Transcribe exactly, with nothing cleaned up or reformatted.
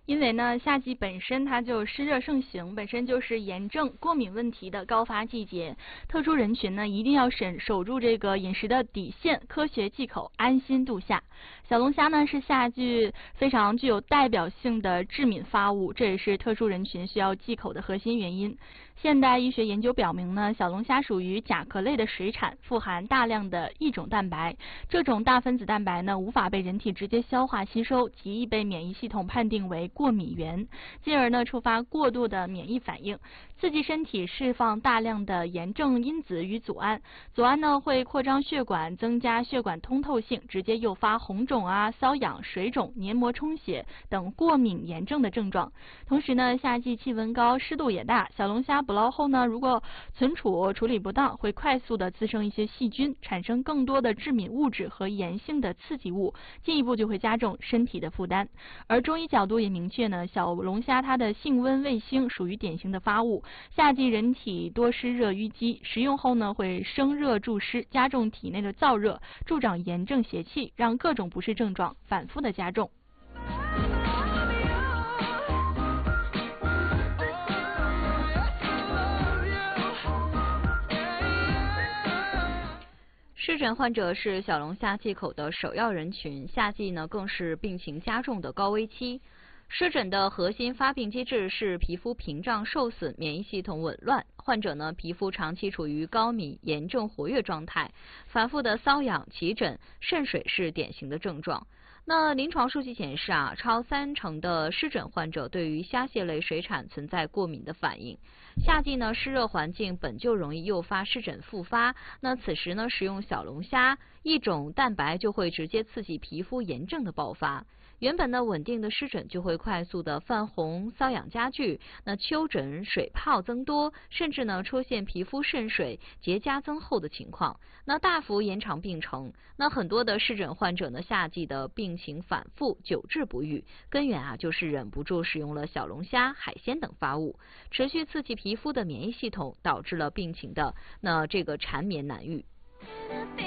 因为呢，夏季本身它就湿热盛行，本身就是炎症、过敏问题的高发季节。特殊人群呢，一定要守守住这个饮食的底线，科学忌口，安心度夏。小龙虾呢是夏季非常具有代表性的致敏发物，这也是特殊人群需要忌口的核心原因。现代医学研究表明呢，小龙虾属于甲壳类的水产，富含大量的异种蛋白。这种大分子蛋白呢，无法被人体直接消化吸收，极易被免疫系统判定为过敏源，进而呢触发过度的免疫反应，刺激身体释放大量的炎症因子与组胺。组胺呢会扩张血管，增加血管通透性，直接诱发红肿啊、瘙痒、水肿、黏膜充血等过敏炎症的症状。同时呢，夏季气温高，湿度也大，小龙虾捕捞后呢，如果存储处理不当，会快速的滋生一些细菌，产生更多的致敏物质和炎性的刺激物，进一步就会加重身体的负担。而中医角度也明确呢，小龙虾它的性温味辛，属于典型的发物。夏季人体多湿热淤积，食用后呢会生热助湿，加重体内的燥热，助长炎症邪气，让各种不适症状反复的加重。 湿疹患者是小龙虾忌口的首要人群，夏季呢更是病情加重的高危期。湿疹的核心发病机制是皮肤屏障受损，免疫系统紊乱，患者呢皮肤长期处于高敏炎症活跃状态，反复的瘙痒、起疹、渗水是典型的症状。那临床数据显示啊，超三成的湿疹患者对于虾蟹类水产存在过敏的反应。夏季呢，湿热环境本就容易诱发湿疹复发，那此时呢，食用小龙虾，一种蛋白就会直接刺激皮肤炎症的爆发。原本呢稳定的湿疹就会快速的泛红、瘙痒加剧，那丘疹、水泡增多，甚至呢出现皮肤渗水、结痂增厚的情况，那大幅延长病程。那很多的湿疹患者呢，夏季的病情反复，久治不愈，根源啊就是忍不住使用了小龙虾、海鲜等发物，持续刺激皮肤的免疫系统，导致了病情的那这个缠绵难愈。